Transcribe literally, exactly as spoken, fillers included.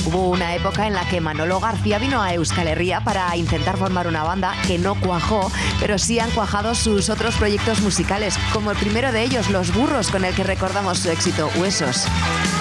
Hubo una época en la que Manolo García vino a Euskal Herria para intentar formar una banda que no cuajó, pero sí han cuajado sus otros proyectos musicales, como el primero de ellos, Los Burros, con el que recordamos su éxito, Huesos.